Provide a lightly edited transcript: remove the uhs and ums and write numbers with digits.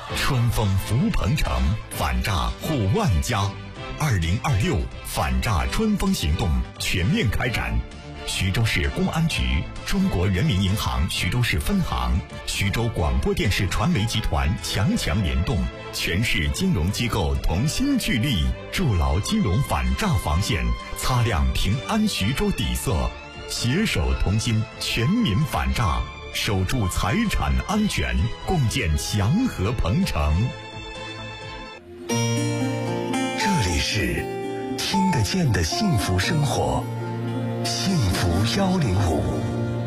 春风福鹏城，反诈护万家。2026反诈春风行动全面开展。徐州市公安局、中国人民银行徐州市分行、徐州广播电视传媒集团强联动，全市金融机构同心聚力，筑牢金融反诈防线，擦亮平安徐州底色，携手同心，全民反诈，守住财产安全，共建祥和鹏城。 这里是听得见的幸福生活，幸福105。